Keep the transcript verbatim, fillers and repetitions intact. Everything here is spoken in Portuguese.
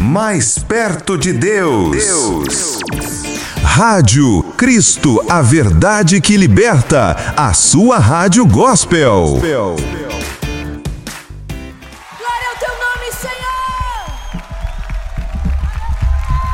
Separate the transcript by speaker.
Speaker 1: mais perto de Deus. Deus. Rádio Cristo, a verdade que liberta, a sua rádio gospel.